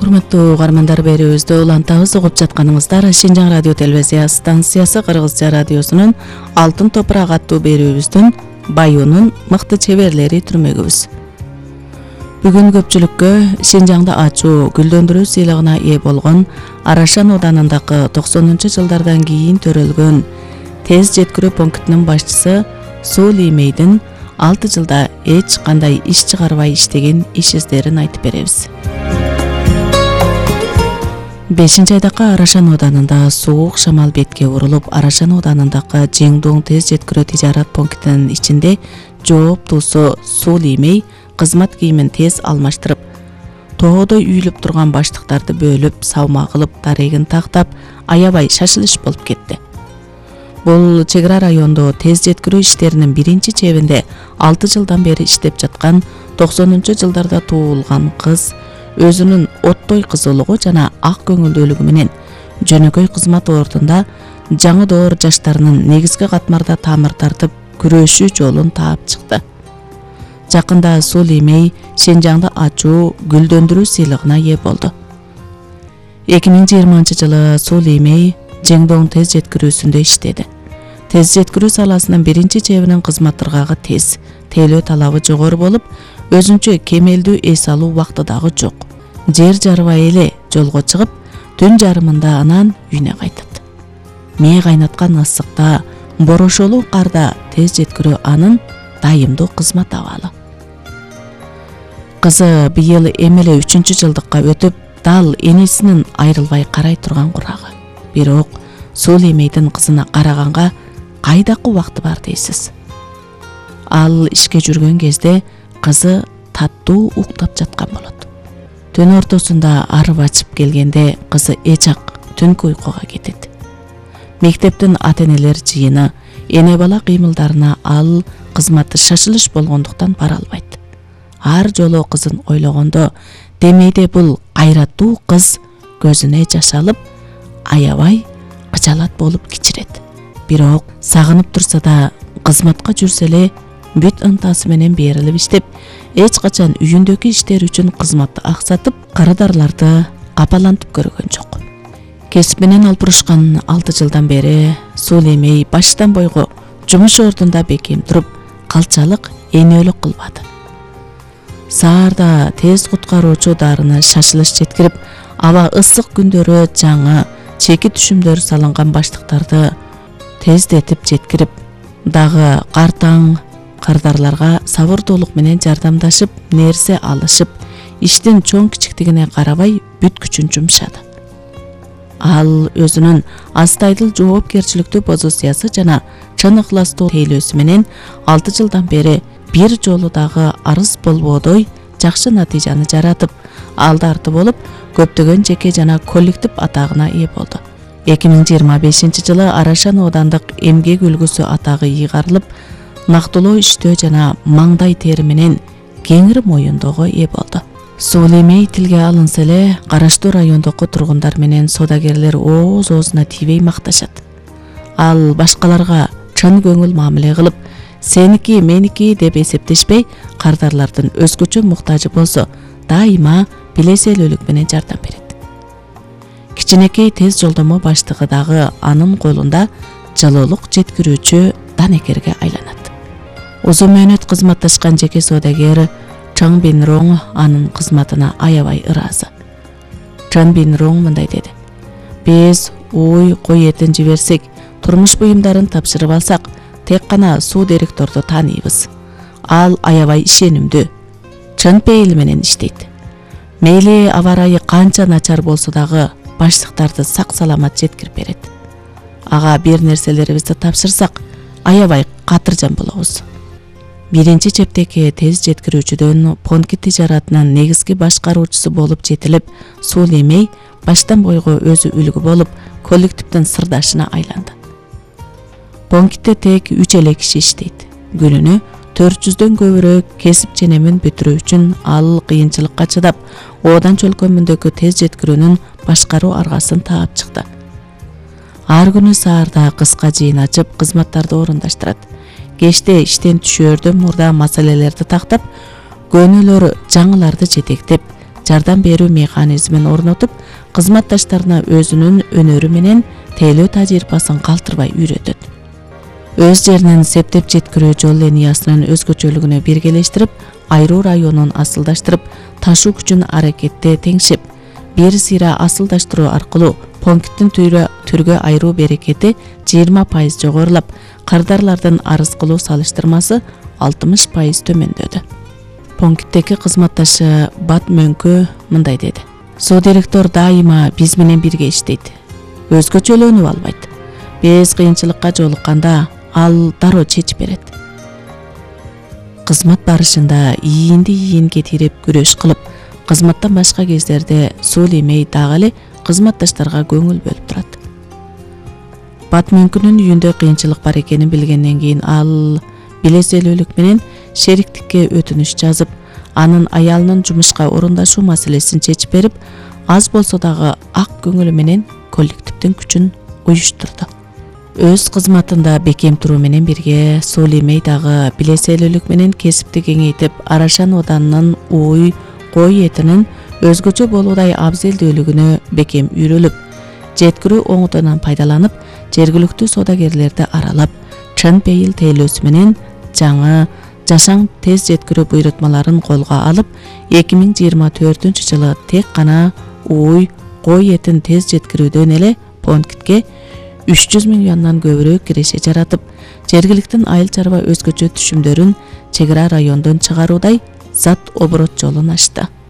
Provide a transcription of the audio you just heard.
Урматтуу угармандар, берүүбүздү улантабыз, угуп жатканыңыздар Шинжаң радио телевизия станциясы Кыргызча радиосунун Алтын топурак аттуу берүүбүздүн Баюунун мыкты чеберлери түрмөгүбүз. Бүгүн көпчүлүккө Шинжаңда ачуу гүлдөндүрүү сыйлыгына ээ болгон Арашан ауданындагы 90-жылдардан кийин төрөлгөн тез жеткирүү пунктунун башчысы Суули Мейдин 6 жылда эч кандай иш чыгарбай иштеген иш издерин айтып беребиз. 5-айдакка Арашан ауданында суук шамал бетке урулуп, Арашан ауданындагы Жеңдоң тез жеткирүү тижарат пунктунун ичинде жооптуусу Суули Мей кызмат кийимин тез алмаштырып, тоодой үйүлүп турган баштыктарды бөлүп, савма кылып, дарегин тактап, аябай шашылыш болуп кетти. Бул чек ара райондо тез жеткирүү иштеринин биринчи чебинде 6 жылдан бери иштеп жаткан 90-жылдарда туулган кыз өзүнүн оттой кызуулугу жана ак көңүлдүүлүгү менен жөнөкөй кызмат ордунда жаңы доор жаштарынын негизги катмарда тамыр тартып күрөшүү жолун таап чыкты. Жакында Суули Мей Шинжаңда ачуу гүлдөндүрүү сыйлыгына ээ болду. 2020-жылы Суули Мей Жеңдоң тез жеткирүүсүндө иштеди. Тез жеткирүү саласынын биринчи чебинин кызматтарга тез, тейлөө талабы жогору болуп, өзүнчө кемелдүү эс алуу убакты дагы жок. Жер жарбай эле жолго чыгып, түн жарымында анан үйүнө кайтат. Мээ кайнаткан ысыкта, борошолуу карда тез жеткирүү анын дайымдуу кызмат абалы. Кызы быйыл эмеле 3-жылдыкка өтүп, дал энесинин айрылбай карай турган курагы. Бирок Суули Мейдин кызына караганга кайдакы убакты бар дейсиз. Ал ишке жүргөн кезде кызы таттуу уктап жаткан болот. Түн ортосунда арып ачып келгенде кызы эчак түнкү уйкуга кетет. Мектептин ата-энелер жыйыны, эне бала кыймылдарына ал кызматы шашылыш болгондуктан бара албайт. Ар жолу кызын ойлогондо, демейде бул кайраттуу кыз көзүнө жаш алып, аябай кычалат болуп кичирет. Бирок сагынып турса да, кызматка жүрсө эле бүт ынтасы менен берилип иштеп, эч качан үйүндөгү иштер үчүн кызматты аксатып, карадарларды капалантып көргөн жок. Кесип менен алпурушкан 6 жылдан бери Суули Мей баштан бойго жумуш ордунда бекем туруп, калчалык энөлүк кылбады. Саарда тез куткаруучу дарыны шашылыш жеткирип, аба ысык күндөрү жаңы чеки түшүмдөр салынган баштыктарды тездетип жеткирип, дагы картаң кардарларга сабырдуулук менен жардамдашып, нерсе алышып, иштин чоң кичиктигине карабай бүт күчүн жумшады. Ал өзүнүн астайдыл жоопкерчиликтүү позициясы жана чын ыхластуу тейлөөсү менен 6 жылдан бери бир жолу дагы арыз болбодой жакшы натыйжаны жаратып, алды арты болуп, көптөгөн жеке жана коллектив атагына ээ болду. 2025-жылы Арашан аудандык эмгек үлгүсү атагы ыйгарылып, нактылоо иштөө жана маңдай тери менен кеңири моюндоого ээ болду. Суули Мей тилге алынса эле, караштуу райондогу тургундар менен соодагерлер ооз-оозуна тийбей макташат. Ал башкаларга чын көңүл мамиле кылып, сеники, меники деп эсептешпей, кардарлардын өзгөчө муктажы болсо, дайыма билеселүүлүк менен жардам берет. Кичинекей тез жолдомо баштыгы дагы анын колунда жылуулук жеткирүүчү данекерге айланат. Узун мөөнөт кызматташкан жеке соодагер Чан Бин Роң анын кызматына аябай ыраазы. Чан Бин Роң мындай деди: "Биз уй, кой этин жиберсек, турмуш буюмдарын тапшырып алсак, тек гана суу директорду тааныйбыз. Ал аябай ишенимдүү, чын пейил менен иштейт. Мейли аба ырайы канча начар болсо дагы баштыктарды сак саламат жеткирип берет. Ага бир нерселерибизди тапшырсак, аябай катыржан болобуз." Биринчи чептеги тез жеткирүүчүдөн понки тижаратынын негизги башкаруучусу болуп жетилип, Суули Мей баштан бойго өзү үлгү болуп, коллективдин сырдашына айланды. Понкитте тек 3 эле киши иштейт. Күнүнө 400дөн көбүрөөк кесип ченемин бүтүрүү үчүн ал кыйынчылыкка чыдап, Оодан чөлкөмүндөгү тез жеткирүүнүн башкаруу аргасын таап чыкты. Ар күнү саарда кыска жыйын ачып, кызматтарды орундаштырат. Кечте иштен түшөөрдөн мурда маселелерди тактап, көнөлөр жаңыларды жетектеп, жардам берүү механизмин орнотуп, кызматташтарына өзүнүн өнөрү менен тейлөө тажрыйбасын калтырбай үйрөтөт. Өз жеринин септеп жеткирүү жол линиясынын өзгөчөлүгүнө биргелештирип, айруу районун асылдаштырып, ташуу күчүн аракетте теңшеп, бир сыйра асылдаштыруу аркылуу пункттин түргө айруу берекети 20% жогорулап, кардарлардын арыз кылуу салыштырмасы 60% төмөндөдү. Пункттеги кызматташы Бат Мөңкө мындай деди: Соо директор дайыма биз менен бирге иштейт. Өзгөчөлөнүп албайт. Биз кыйынчылыкка жолукканда ал дароо чечип берет. Кызмат барышында ийинди ийинге тирип күрөш кылып, кызматтан башка кездерде сул эмей дагы эле кызматташтарга көңүл бөлүп турат. Бат Мөңкүнүн үйүндө кыйынчылык бар экенин билгенден кийин ал билеселүүлүк менен шериктикке өтүнүш жазып, анын аялынын жумушка орундашуу маселесин чечип берип, аз болсо дагы ак көңүлү менен коллективдин күчүн уюштурду. Өз кызматында бекем туруу менен бирге Сул эмей дагы билеселүүлүк менен кесипти кеңейтип, Арашан оданынын ууй, кой этинин өзгөчө болуудай абзелдүүлүгүнө бекем үйрөлүп, жеткирүү оңотунан пайдаланып, жергиликтүү соодагерлерди аралап, чын пейил тейлөөсү менен жаңы жашаң тез жеткирүү буйрутмаларын колго алып, 2024 жылы тек гана ууй, кой этин тез жеткирүүдөн эле пунктке 300 миллиондон көбүрөөк киреше жаратып, жергиликтин айыл чарба өзгөчө түшүмдөрүн чек ара райондон чыгаруудай зат оборот жолун ачты.